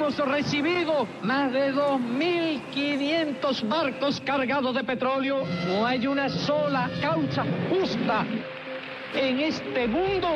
hemos recibido más de 2.500 barcos cargados de petróleo. No hay una sola causa justa en este mundo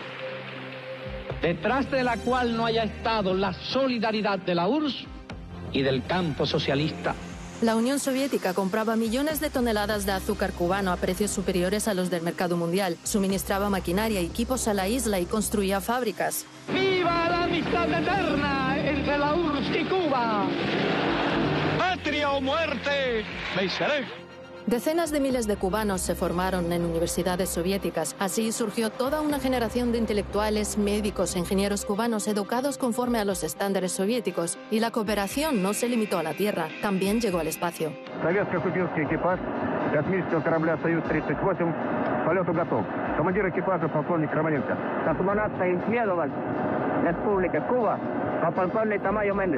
detrás de la cual no haya estado la solidaridad de la URSS y del campo socialista. La Unión Soviética compraba millones de toneladas de azúcar cubano a precios superiores a los del mercado mundial, suministraba maquinaria y equipos a la isla y construía fábricas. ¡Viva la amistad eterna entre la URSS y Cuba! ¡Patria o muerte! ¡Venceré! Decenas de miles de cubanos se formaron en universidades soviéticas. Así surgió toda una generación de intelectuales, médicos e ingenieros cubanos educados conforme a los estándares soviéticos. Y la cooperación no se limitó a la tierra, también llegó al espacio. Советско-купинский экипаж космического корабля «Союз-38» полету готов. Командир экипажа полковник Романенко. Космонавта исследовать Республика Куба полковник Tamayo Méndez.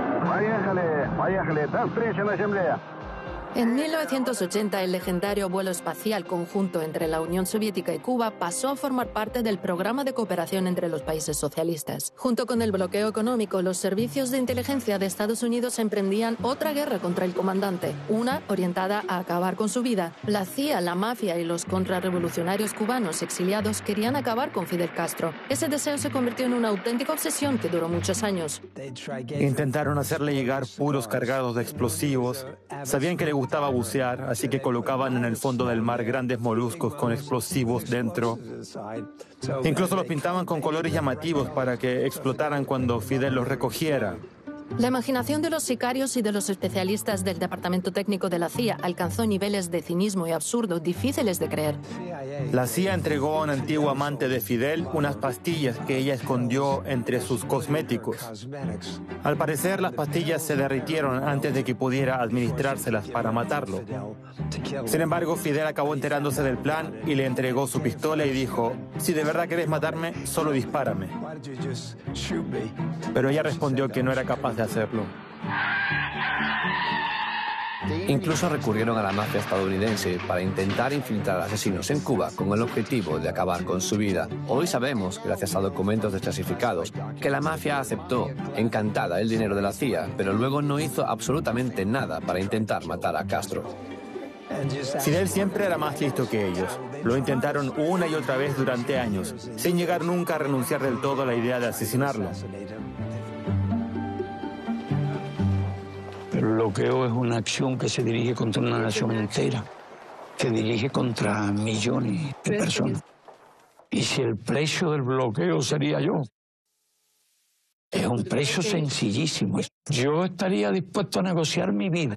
Поехали, до встречи на Земле. En 1980, el legendario vuelo espacial conjunto entre la Unión Soviética y Cuba pasó a formar parte del programa de cooperación entre los países socialistas. Junto con el bloqueo económico, los servicios de inteligencia de Estados Unidos emprendían otra guerra contra el comandante, una orientada a acabar con su vida. La CIA, la mafia y los contrarrevolucionarios cubanos exiliados querían acabar con Fidel Castro. Ese deseo se convirtió en una auténtica obsesión que duró muchos años. Intentaron hacerle llegar puros cargados de explosivos. Sabían que le gustaba bucear, así que colocaban en el fondo del mar grandes moluscos con explosivos dentro. Incluso los pintaban con colores llamativos para que explotaran cuando Fidel los recogiera. La imaginación de los sicarios y de los especialistas del Departamento Técnico de la CIA alcanzó niveles de cinismo y absurdo difíciles de creer. La CIA entregó a un antiguo amante de Fidel unas pastillas que ella escondió entre sus cosméticos. Al parecer, las pastillas se derritieron antes de que pudiera administrárselas para matarlo. Sin embargo, Fidel acabó enterándose del plan y le entregó su pistola y dijo: «Si de verdad querés matarme, solo dispárame». Pero ella respondió que no era capaz de hacerlo. Incluso recurrieron a la mafia estadounidense para intentar infiltrar asesinos en Cuba con el objetivo de acabar con su vida. Hoy sabemos, gracias a documentos desclasificados, que la mafia aceptó, encantada, el dinero de la CIA, pero luego no hizo absolutamente nada para intentar matar a Castro. Fidel siempre era más listo que ellos. Lo intentaron una y otra vez durante años, sin llegar nunca a renunciar del todo a la idea de asesinarlo. El bloqueo es una acción que se dirige contra una nación entera, que dirige contra millones de personas. Y si el precio del bloqueo sería yo, es un precio sencillísimo. Yo estaría dispuesto a negociar mi vida.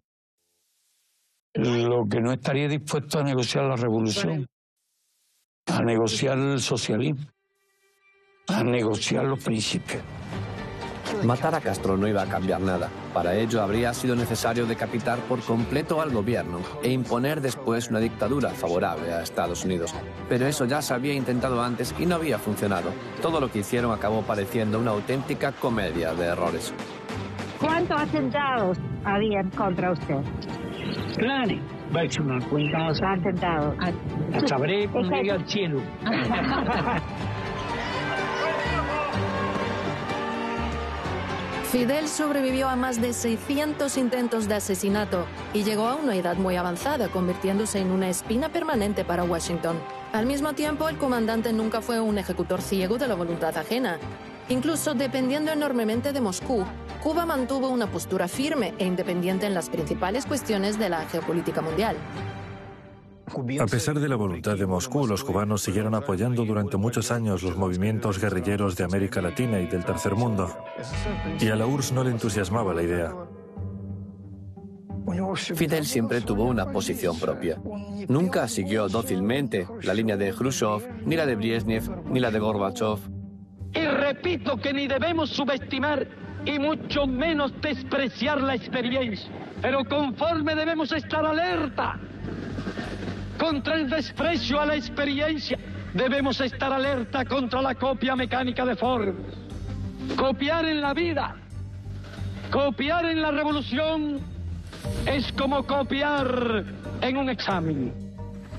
Lo que no estaría dispuesto a negociar la revolución, a negociar el socialismo, a negociar los principios. Matar a Castro no iba a cambiar nada. Para ello habría sido necesario decapitar por completo al gobierno e imponer después una dictadura favorable a Estados Unidos. Pero eso ya se había intentado antes y no había funcionado. Todo lo que hicieron acabó pareciendo una auténtica comedia de errores. ¿Cuántos atentados habían contra usted? Claro, va a echar una cuenta. Atentados. La sabré cuando llegue al cielo. Fidel sobrevivió a más de 600 intentos de asesinato y llegó a una edad muy avanzada, convirtiéndose en una espina permanente para Washington. Al mismo tiempo, el comandante nunca fue un ejecutor ciego de la voluntad ajena. Incluso dependiendo enormemente de Moscú, Cuba mantuvo una postura firme e independiente en las principales cuestiones de la geopolítica mundial. A pesar de la voluntad de Moscú, los cubanos siguieron apoyando durante muchos años los movimientos guerrilleros de América Latina y del Tercer Mundo. Y a la URSS no le entusiasmaba la idea. Fidel siempre tuvo una posición propia. Nunca siguió dócilmente la línea de Khrushchev, ni la de Brezhnev, ni la de Gorbachev. Y repito que ni debemos subestimar y mucho menos despreciar la experiencia. Pero conforme debemos estar alerta contra el desprecio a la experiencia, debemos estar alerta contra la copia mecánica de formas. Copiar en la vida, copiar en la revolución, es como copiar en un examen.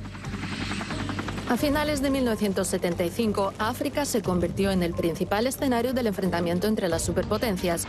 A finales de 1975, África se convirtió en el principal escenario del enfrentamiento entre las superpotencias.